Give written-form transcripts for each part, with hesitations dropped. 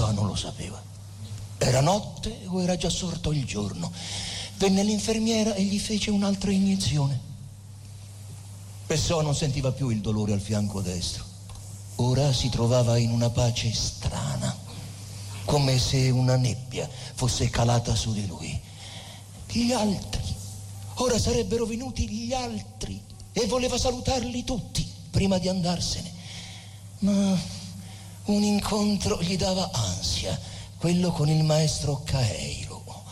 Pessoa non lo sapeva. Era notte o era già sorto il giorno. Venne l'infermiera e gli fece un'altra iniezione. Pessoa non sentiva più il dolore al fianco destro. Ora si trovava in una pace strana, come se una nebbia fosse calata su di lui. Gli altri, ora sarebbero venuti gli altri, e voleva salutarli tutti prima di andarsene. Ma un incontro gli dava ansia, quello con il maestro Caeiro.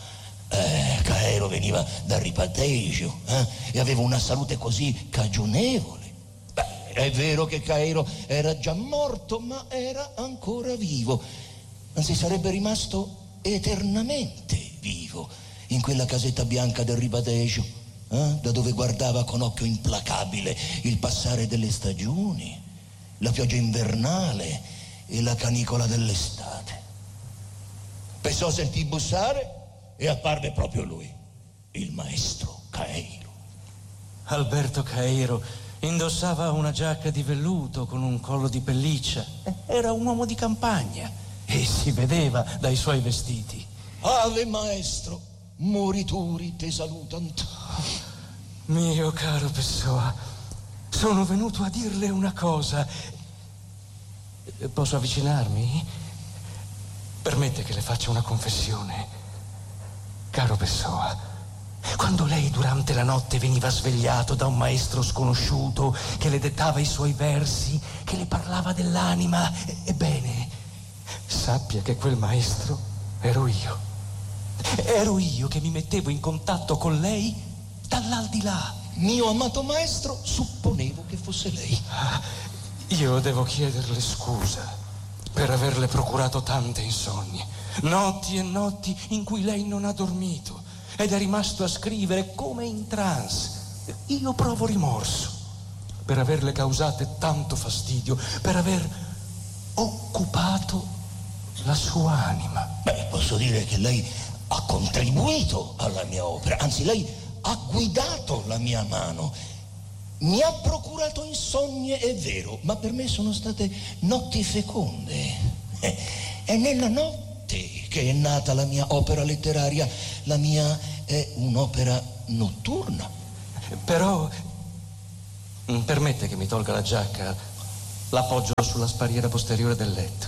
Caeiro veniva da Ribatejo e aveva una salute così cagionevole. È vero che Caeiro era già morto, ma era ancora vivo. Anzi, sarebbe rimasto eternamente vivo in quella casetta bianca del Ribatejo, da dove guardava con occhio implacabile il passare delle stagioni, la pioggia invernale e la canicola dell'estate. Pessoa sentì bussare e apparve proprio lui, il maestro Caeiro. Alberto Caeiro indossava una giacca di velluto con un collo di pelliccia. Era un uomo di campagna e si vedeva dai suoi vestiti. Ave maestro, morituri te salutant. Mio caro Pessoa, sono venuto a dirle una cosa. Posso avvicinarmi? Permette che le faccia una confessione. Caro Pessoa, quando lei durante la notte veniva svegliato da un maestro sconosciuto che le dettava i suoi versi, che le parlava dell'anima, ebbene, sappia che quel maestro ero io. Ero io che mi mettevo in contatto con lei dall'aldilà. Mio amato maestro, supponevo che fosse lei. Io devo chiederle scusa per averle procurato tante insonnie. Notti e notti in cui lei non ha dormito ed è rimasto a scrivere come in trance. Io provo rimorso per averle causate tanto fastidio, per aver occupato la sua anima. Posso dire che lei ha contribuito alla mia opera, anzi lei ha guidato la mia mano. Mi ha procurato insonnie, è vero, ma per me sono state notti feconde. È nella notte che è nata la mia opera letteraria. La mia è un'opera notturna. Però permette che mi tolga la giacca, l'appoggio sulla spalliera posteriore del letto.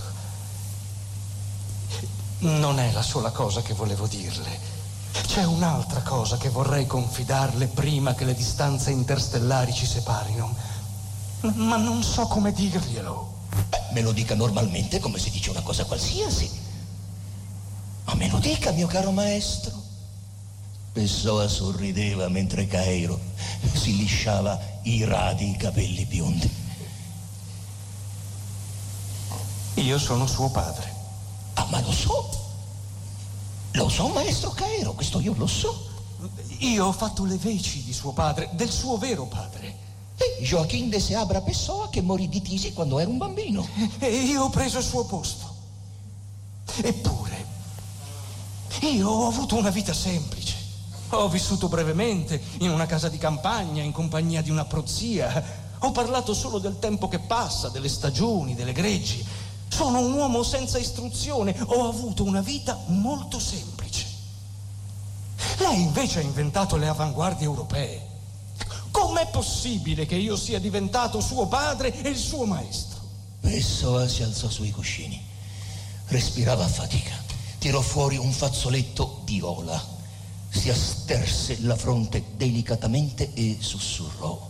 Non è la sola cosa che volevo dirle. C'è un'altra cosa che vorrei confidarle prima che le distanze interstellari ci separino, ma non so come dirglielo. Me lo dica normalmente, come si dice una cosa qualsiasi. Ma me lo dica, mio caro maestro. Pessoa sorrideva mentre Caeiro si lisciava i radi capelli biondi. Io sono suo padre. Ma lo so. Lo so, maestro Caeiro, questo io lo so. Io ho fatto le veci di suo padre, del suo vero padre. Joaquim de Seabra Pessoa, che morì di tisi quando era un bambino. E io ho preso il suo posto. Eppure, io ho avuto una vita semplice. Ho vissuto brevemente in una casa di campagna, in compagnia di una prozia. Ho parlato solo del tempo che passa, delle stagioni, delle greggi. Sono un uomo senza istruzione, ho avuto una vita molto semplice. Lei invece ha inventato le avanguardie europee. Com'è possibile che io sia diventato suo padre e il suo maestro? Pessoa si alzò sui cuscini, respirava a fatica, tirò fuori un fazzoletto viola, si asterse la fronte delicatamente e sussurrò: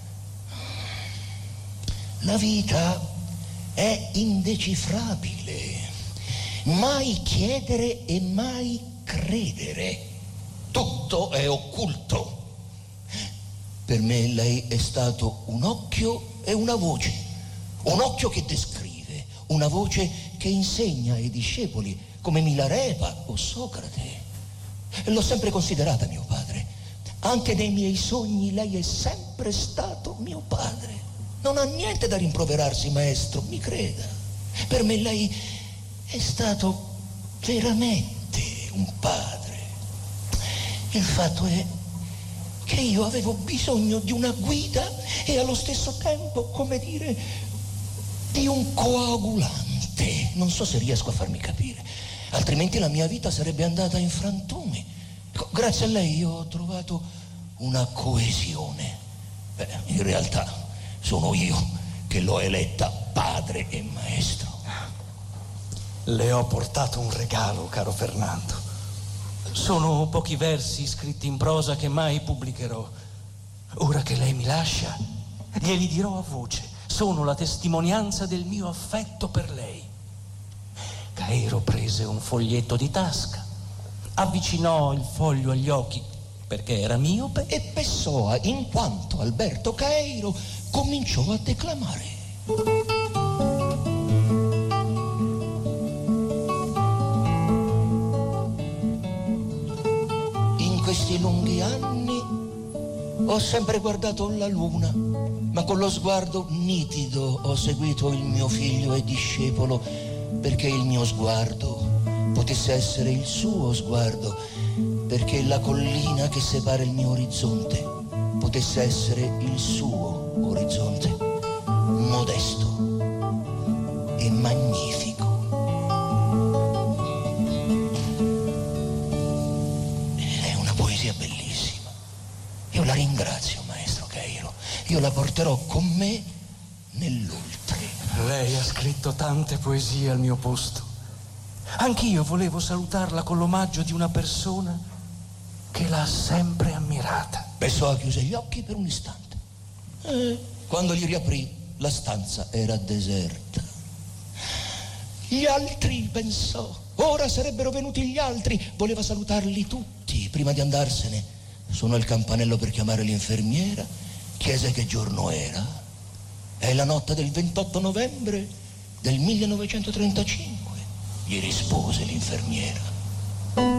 la vita è indecifrabile, mai chiedere e mai credere, tutto è occulto. Per me lei è stato un occhio e una voce, un occhio che descrive, una voce che insegna ai discepoli come Milarepa o Socrate. L'ho sempre considerata mio padre, anche nei miei sogni lei è sempre stato mio padre. Non ha niente da rimproverarsi, maestro, mi creda. Per me lei è stato veramente un padre. Il fatto è che io avevo bisogno di una guida e allo stesso tempo, come dire, di un coagulante. te, non so se riesco a farmi capire, altrimenti la mia vita sarebbe andata in frantumi. Grazie a lei io ho trovato una coesione. In realtà sono io che l'ho eletta padre e maestro. Le ho portato un regalo, caro Fernando. Sono pochi versi scritti in prosa che mai pubblicherò. Ora che lei mi lascia, glieli dirò a voce. Sono la testimonianza del mio affetto per lei. Cairo prese un foglietto di tasca, avvicinò il foglio agli occhi perché era miope e Pessoa, in quanto Alberto Cairo, cominciò a declamare. In questi lunghi anni ho sempre guardato la luna, ma con lo sguardo nitido ho seguito il mio figlio e discepolo, perché il mio sguardo potesse essere il suo sguardo, perché la collina che separa il mio orizzonte potesse essere il suo orizzonte, modesto e magnifico. È una poesia bellissima. Io la ringrazio, maestro Cairo. Io la porterò con me nell'oltre. Lei ha scritto tante poesie al mio posto. Anch'io volevo salutarla con l'omaggio di una persona che l'ha sempre ammirata. Pessoa chiuse gli occhi per un istante. Quando li riaprì, la stanza era deserta. Gli altri, pensò, ora sarebbero venuti gli altri. Voleva salutarli tutti prima di andarsene. Suonò il campanello per chiamare l'infermiera, chiese che giorno era. È la notte del 28 novembre del 1935, gli rispose l'infermiera.